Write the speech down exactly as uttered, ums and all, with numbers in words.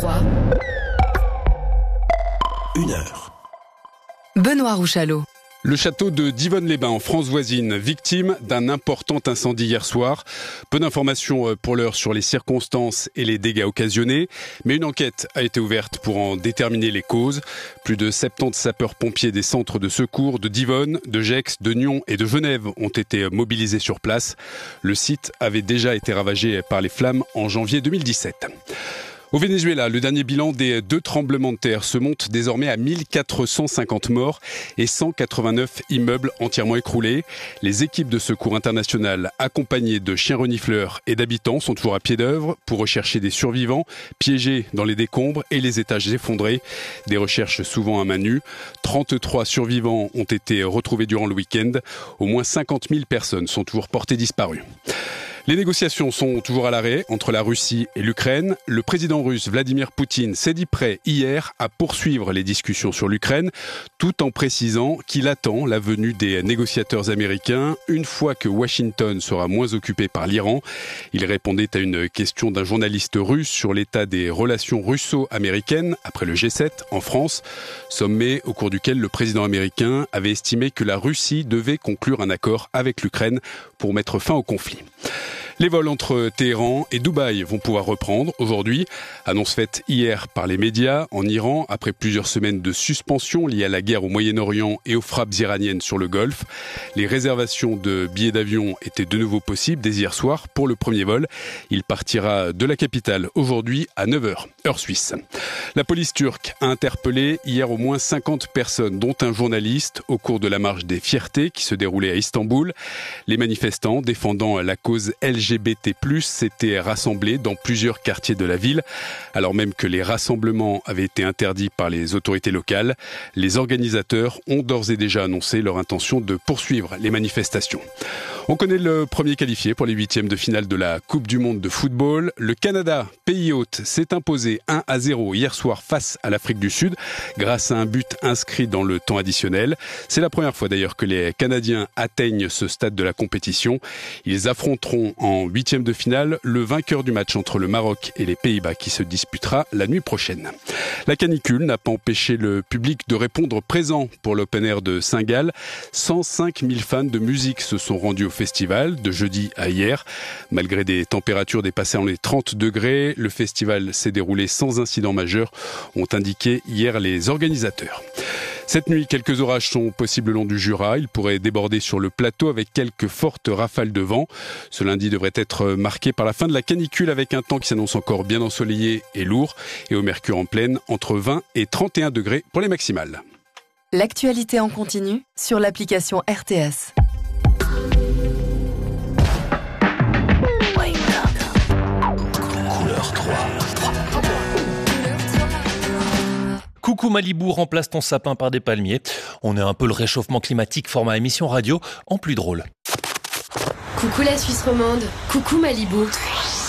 trois. Une heure. Benoît Rouchalot. Le château de Divonne-les-Bains en France voisine, victime d'un important incendie hier soir. Peu d'informations pour l'heure sur les circonstances et les dégâts occasionnés, mais une enquête a été ouverte pour en déterminer les causes. Plus de soixante-dix sapeurs-pompiers des centres de secours de Divonne, de Gex, de Nyon et de Genève ont été mobilisés sur place. Le site avait déjà été ravagé par les flammes en janvier deux mille dix-sept. Au Venezuela, le dernier bilan des deux tremblements de terre se monte désormais à mille quatre cent cinquante morts et cent quatre-vingt-neuf immeubles entièrement écroulés. Les équipes de secours internationales, accompagnées de chiens renifleurs et d'habitants, sont toujours à pied d'œuvre pour rechercher des survivants piégés dans les décombres et les étages effondrés. Des recherches souvent à main nue. trente-trois survivants ont été retrouvés durant le week-end. Au moins cinquante mille personnes sont toujours portées disparues. Les négociations sont toujours à l'arrêt entre la Russie et l'Ukraine. Le président russe Vladimir Poutine s'est dit prêt hier à poursuivre les discussions sur l'Ukraine, tout en précisant qu'il attend la venue des négociateurs américains une fois que Washington sera moins occupé par l'Iran. Il répondait à une question d'un journaliste russe sur l'état des relations russo-américaines après le G sept en France, sommet au cours duquel le président américain avait estimé que la Russie devait conclure un accord avec l'Ukraine pour mettre fin au conflit. Les vols entre Téhéran et Dubaï vont pouvoir reprendre aujourd'hui. Annonce faite hier par les médias en Iran après plusieurs semaines de suspension liées à la guerre au Moyen-Orient et aux frappes iraniennes sur le Golfe. Les réservations de billets d'avion étaient de nouveau possibles dès hier soir pour le premier vol. Il partira de la capitale aujourd'hui à neuf heures, heure suisse. La police turque a interpellé hier au moins cinquante personnes, dont un journaliste, au cours de la marche des fiertés qui se déroulait à Istanbul. Les manifestants défendant la cause L G B T plus, s'étaient rassemblés dans plusieurs quartiers de la ville, alors même que les rassemblements avaient été interdits par les autorités locales. Les organisateurs ont d'ores et déjà annoncé leur intention de poursuivre les manifestations. On connaît le premier qualifié pour les huitièmes de finale de la Coupe du Monde de football. Le Canada, pays hôte, s'est imposé un à zéro hier soir face à l'Afrique du Sud grâce à un but inscrit dans le temps additionnel. C'est la première fois d'ailleurs que les Canadiens atteignent ce stade de la compétition. Ils affronteront en huitièmes de finale le vainqueur du match entre le Maroc et les Pays-Bas qui se disputera la nuit prochaine. La canicule n'a pas empêché le public de répondre présent pour l'Open Air de Saint-Gall. cent cinq mille fans de musique se sont rendus au festival de jeudi à hier. Malgré des températures dépassant les trente degrés, le festival s'est déroulé sans incident majeur, ont indiqué hier les organisateurs. Cette nuit, quelques orages sont possibles le long du Jura. Ils pourraient déborder sur le plateau avec quelques fortes rafales de vent. Ce lundi devrait être marqué par la fin de la canicule avec un temps qui s'annonce encore bien ensoleillé et lourd. Et au mercure en pleine, entre vingt et trente et un degrés pour les maximales. L'actualité en continu sur l'application R T S. Couleur trois. Coucou Malibu remplace ton sapin par des palmiers. On est un peu le réchauffement climatique format émission radio en plus drôle. Coucou la Suisse romande, coucou Malibu.